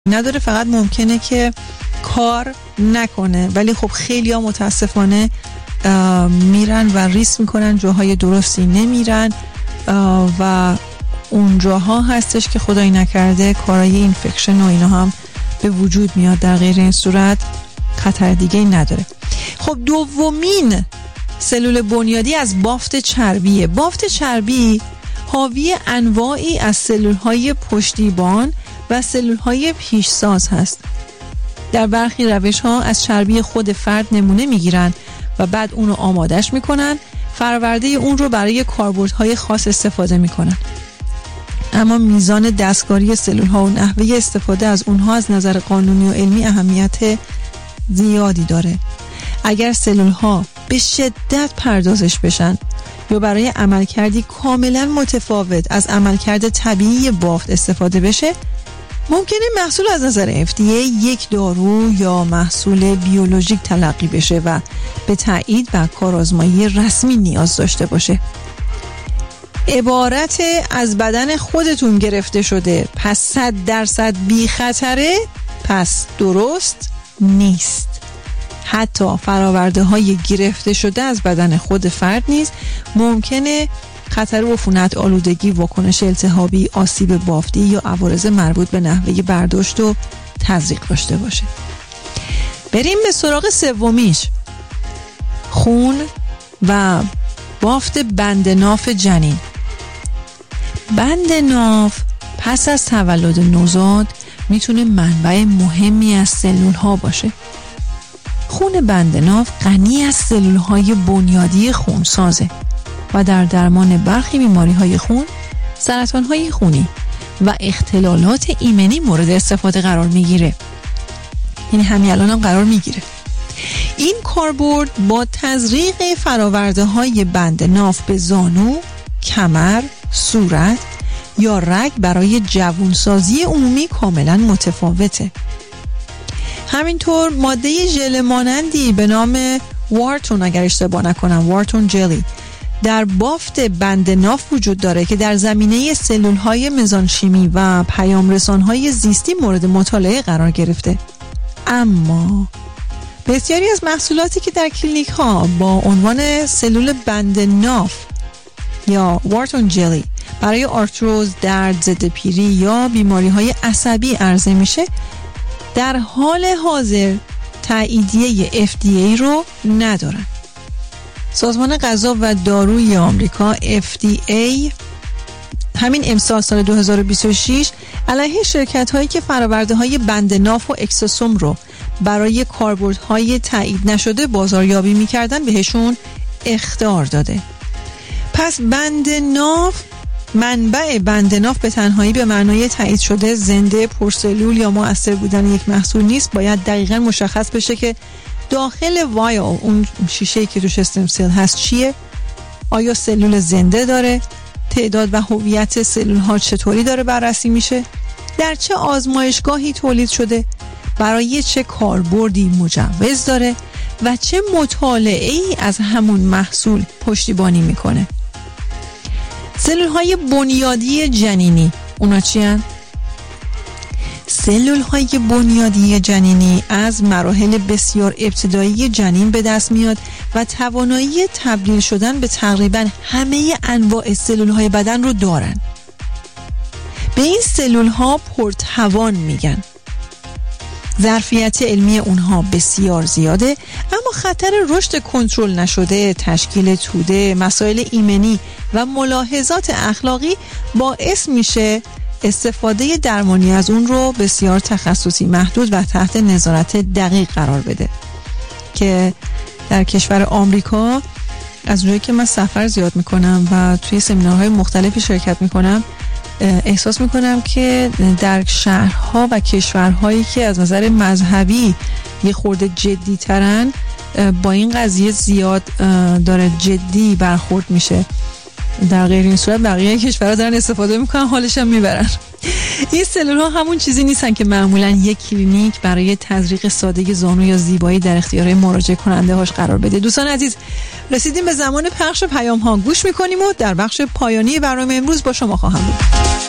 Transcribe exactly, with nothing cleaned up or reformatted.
نداره، فقط ممکنه که کار نکنه. ولی خب خیلی ها متاسفانه میرن و ریسک میکنن، جاهای درستی نمیرن و اون جاها هستش که خدایی نکرده کارهای اینفکشن و اینا هم به وجود میاد. در غیر این صورت خطر دیگه نداره. خب دومین سلول بنیادی از بافت چربیه. بافت چربی حاوی انواعی از سلول‌های پشتیبان و سلول‌های پیشساز هست. در برخی روش‌ها از چربی خود فرد نمونه میگیرن و بعد اون رو آمادش میکنن، فرآورده اون رو برای کاربردهای خاص استفاده میکنن. اما میزان دستکاری سلول‌ها و نحوه استفاده از اونها از نظر قانونی و علمی اهمیت زیادی داره. اگر سلول‌ها به شدت پردازش بشن یا برای عملکردی کاملا متفاوت از عملکرد طبیعی بافت استفاده بشه، ممکنه محصول از نظر اف دی ای یک دارو یا محصول بیولوژیک تلقی بشه و به تایید و کارآزمایی رسمی نیاز داشته باشه. عبارت از بدن خودتون گرفته شده پس صد درصد بی خطره، پس درست نیست. حتی فراورده های گرفته شده از بدن خود فرد نیز ممکنه خطر عفونت، آلودگی، واکنش التهابی، آسیب بافتی یا عوارض مربوط به نحوه برداشت و تزریق داشته باشه. بریم به سراغ سومیش، خون و بافت بند ناف جنین. بند ناف پس از تولد نوزاد میتونه منبع مهمی از سلول ها باشه. خون بند ناف غنی از سلول های بنیادی خونسازه و در درمان برخی بیماری های خون، سرطان های خونی و اختلالات ایمنی مورد استفاده قرار میگیره. یعنی همین الان هم قرار میگیره. این کاربرد با تزریق فراورده های بند ناف به زانو، کمر، صورت یا رگ برای جوانسازی عمومی کاملا متفاوته. همینطور ماده ژل مانندی به نام وارتون، اگر اشتباه نکنم وارتون جلی، در بافت بند ناف وجود داره که در زمینه سلول‌های مزانشیمی و پیامرسان‌های زیستی مورد مطالعه قرار گرفته. اما بسیاری از محصولاتی که در کلینیک‌ها با عنوان سلول بند ناف یا وارتون جلی برای آرتروز، درد، ضد پیری یا بیماری‌های عصبی عرضه میشه، در حال حاضر تاییدیه اف دی ای رو ندارن. سازمان غذا و داروی آمریکا اف دی ای همین امسال سال دو هزار و بیست و شش علیه شرکت هایی که فراورده های بند ناف و اکسوسوم رو برای کاربردهای تایید نشده بازاریابی میکردن بهشون اخطار داده. پس بند ناف، منبع بند ناف به تنهایی به معنای تایید شده زنده، پرسلول یا مؤثر بودن یک محصول نیست. باید دقیقاً مشخص بشه که داخل وایل، اون شیشه‌ای که توش استم سل هست، چیه؟ آیا سلول زنده داره؟ تعداد و هویت سلول ها چطوری داره بررسی میشه؟ در چه آزمایشگاهی تولید شده؟ برای چه کاربردی مجوز داره؟ و چه مطالعه‌ای از همون محصول پشتیبانی میکنه؟ سلول های بنیادی جنینی، اونا چی هن؟ سلول های بنیادی جنینی از مراحل بسیار ابتدایی جنین به دست میاد و توانایی تبدیل شدن به تقریبا همه انواع سلول های بدن رو دارن. به این سلول ها پرتوان میگن. ظرفیت علمی اونها بسیار زیاده، اما خطر رشد کنترل نشده، تشکیل توده، مسائل ایمنی و ملاحظات اخلاقی باعث میشه استفاده درمانی از اون رو بسیار تخصصی، محدود و تحت نظارت دقیق قرار بده. که در کشور آمریکا از اونجایی که من سفر زیاد میکنم و توی سمینارهای مختلفی شرکت میکنم، احساس میکنم که در شهرها و کشورهایی که از نظر مذهبی یه خورده جدی ترن، با این قضیه زیاد داره جدی برخورد میشه. در غیر این صورت بقیه کشورها دارن استفاده میکنن، حالش هم میبرن. این سلول ها همون چیزی نیستن که معمولا یک کلینیک برای تزریق ساده زانو یا زیبایی در اختیار مراجعه کننده هاش قرار بده. دوستان عزیز، رسیدیم به زمان پخش پیام ها، گوش میکنیم و در بخش پایانی برنامه امروز با شما خواهم بود.